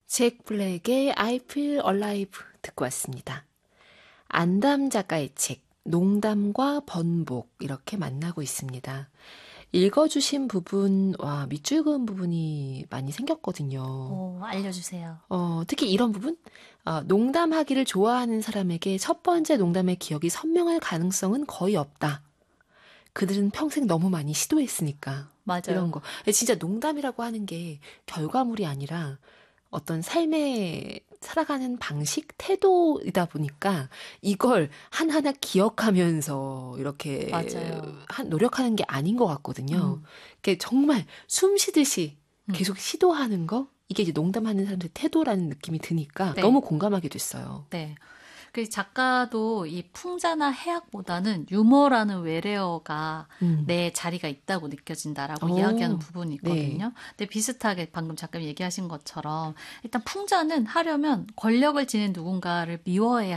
잭 블랙의 I Feel Alive 듣고 왔습니다. 안담 작가의 책 농담과 번복 이렇게 만나고 있습니다. 읽어주신 부분, 와, 밑줄 그은 부분이 많이 생겼거든요. 알려주세요. 특히 이런 부분? 농담하기를 좋아하는 사람에게 첫 번째 농담의 기억이 선명할 가능성은 거의 없다. 그들은 평생 너무 많이 시도했으니까. 맞아요. 이런 거. 진짜 농담이라고 하는 게 결과물이 아니라 어떤 삶의 살아가는 방식, 태도이다 보니까 이걸 하나하나 기억하면서 이렇게 맞아요. 노력하는 게 아닌 것 같거든요. 그게 정말 숨 쉬듯이 계속 시도하는 거? 이게 이제 농담하는 사람들의 태도라는 느낌이 드니까 네. 너무 공감하게 됐어요. 네. 그 작가도 이 풍자나 해악보다는 유머라는 외래어가 내 자리가 있다고 느껴진다라고 이야기하는 부분이 있거든요. 네. 근데 비슷하게 방금 잠깐 얘기하신 것처럼 일단 풍자는 하려면 권력을 지닌 누군가를 미워해야